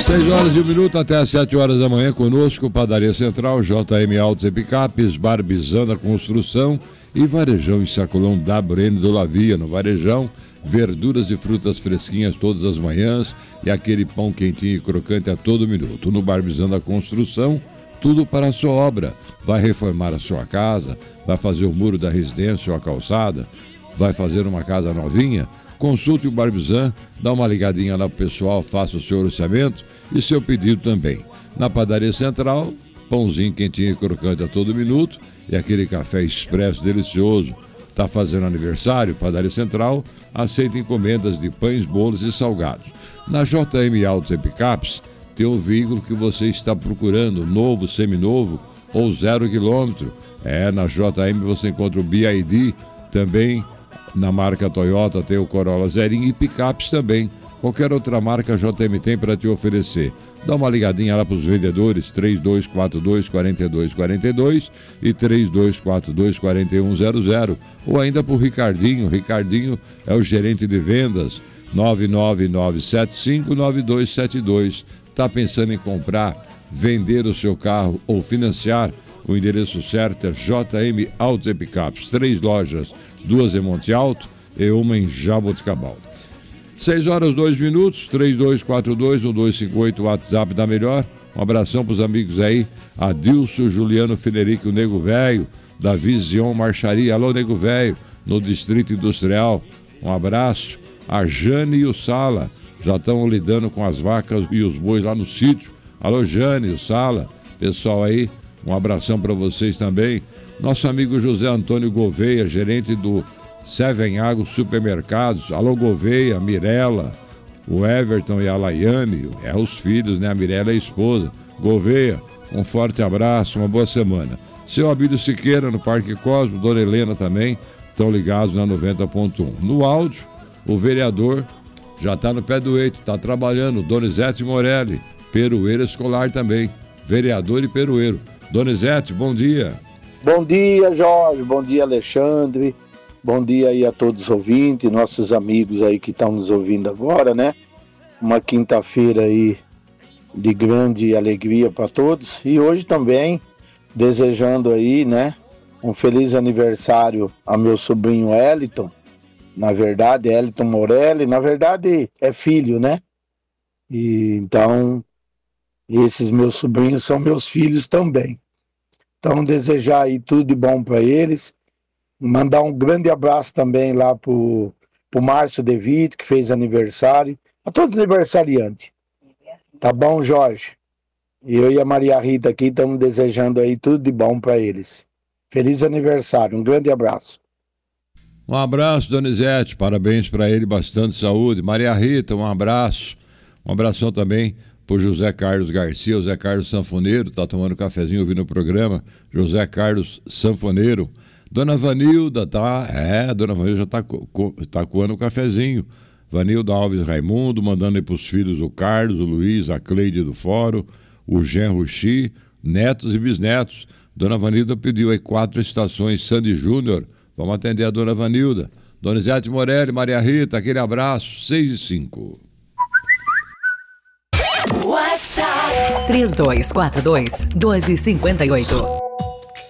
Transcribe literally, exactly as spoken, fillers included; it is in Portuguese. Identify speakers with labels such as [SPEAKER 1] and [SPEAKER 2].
[SPEAKER 1] seis horas e um minuto até às sete horas da manhã conosco, Padaria Central, J M Autos e Picapes, Barbizana Construção e Varejão em Sacolão W N do Lavia. No Varejão, verduras e frutas fresquinhas todas as manhãs e aquele pão quentinho e crocante a todo minuto. No Barbizana Construção, tudo para a sua obra. Vai reformar a sua casa, vai fazer o muro da residência ou a calçada, vai fazer uma casa novinha? Consulte o Barbizan, dá uma ligadinha lá pro pessoal, faça o seu orçamento e seu pedido também. Na Padaria Central, pãozinho quentinho e crocante a todo minuto e aquele café expresso delicioso. Tá fazendo aniversário? Padaria Central aceita encomendas de pães, bolos e salgados. Na J M Autos e Picapes, tem o veículo que você está procurando, novo, seminovo ou zero quilômetro. É, na J M você encontra o B I D, também na marca Toyota tem o Corolla Zerinho e Picapes também. Qualquer outra marca a J M tem para te oferecer. Dá uma ligadinha lá para os vendedores, três dois quatro dois, quatro dois quatro dois e três dois quatro dois, quatro um zero zero. Ou ainda para o Ricardinho. Ricardinho é o gerente de vendas, nove nove nove sete cinco nove dois sete dois. Está pensando em comprar, vender o seu carro ou financiar? O endereço certo é J M Autos e Picapes. Três lojas, duas em Monte Alto e uma em Jaboticabal. seis horas, dois minutos, três dois quatro dois, um dois cinco oito, WhatsApp da Melhor. Um abração para os amigos aí, Adilson, Juliano, Federico, Nego Velho, da Vision Marcharia. Alô, Nego Velho, no Distrito Industrial. Um abraço. A Jane e o Sala já estão lidando com as vacas e os bois lá no sítio. Alô, Jane, o Sala, pessoal aí, um abração para vocês também. Nosso amigo José Antônio Gouveia, gerente do Seven Agro Supermercados. Alô, Gouveia, Mirella, o Everton e a Laiane, é os filhos, né? A Mirella é a esposa. Gouveia, um forte abraço, uma boa semana. Seu Abílio Siqueira, no Parque Cosmo, Dona Helena também, estão ligados na noventa ponto um. No áudio, o vereador já está no pé do eito, está trabalhando, Donizete Morelli, peroeiro escolar também, vereador e peroeiro. Donizete, bom dia.
[SPEAKER 2] Bom dia, Jorge, bom dia, Alexandre, bom dia aí a todos os ouvintes, nossos amigos aí que estão nos ouvindo agora, né? Uma quinta-feira aí de grande alegria para todos e hoje também desejando aí, né, um feliz aniversário a meu sobrinho Eliton, na verdade, Eliton Morelli, na verdade é filho, né? E então, esses meus sobrinhos são meus filhos também. Então, desejar aí tudo de bom para eles. Mandar um grande abraço também lá pro, pro Márcio De Vito, que fez aniversário. A todos os aniversariantes. Tá bom, Jorge? Eu e a Maria Rita aqui estamos desejando aí tudo de bom para eles. Feliz aniversário, um grande abraço.
[SPEAKER 1] Um abraço, Donizete, parabéns para ele, bastante saúde. Maria Rita, um abraço. Um abração também por José Carlos Garcia, José Carlos Sanfoneiro, tá tomando um cafezinho ouvindo o programa. José Carlos Sanfoneiro. Dona Vanilda, tá? É, Dona Vanilda já tá, co- tá coando o cafezinho. Vanilda Alves Raimundo, mandando aí pros filhos o Carlos, o Luiz, a Cleide do Fórum, o Jean Ruchi, netos e bisnetos. Dona Vanilda pediu aí quatro estações Sandy Júnior. Vamos atender a Dona Vanilda. Donizete Morelli, Maria Rita, aquele abraço, seis e cinco.
[SPEAKER 3] WhatsApp três dois quatro dois, doze cinquenta e oito.